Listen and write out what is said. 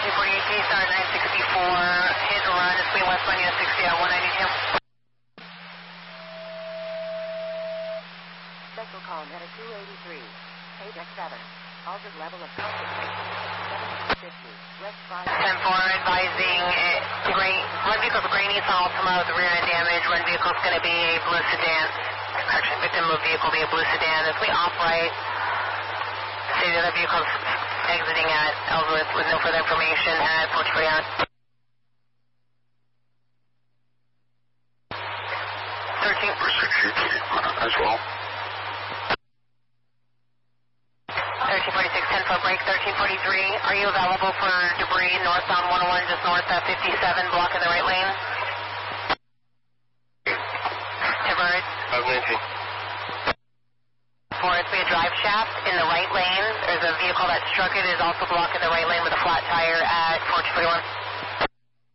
Star 964, hit and run, it's westbound US 60 at 192. Special call Meta 283, page X7, altered level of concentration, 1750, west 5. 10-4 advising, one vehicle's a gray Nissan Altima with rear end damage, one vehicle's going to be a blue sedan. Correction, victim of vehicle will be a blue sedan. As we off-right, say the other vehicle's exiting at Ellsworth with no further information at Port Freon. 13. As well. 1346, 10-foot break, 1343. Are you available for debris northbound 101, just north of 57, blocking the right lane? Tibbert. 519. For it to be a drive shaft in the right lane. There's a vehicle that struck it, is also blocking the right lane with a flat tire at 441.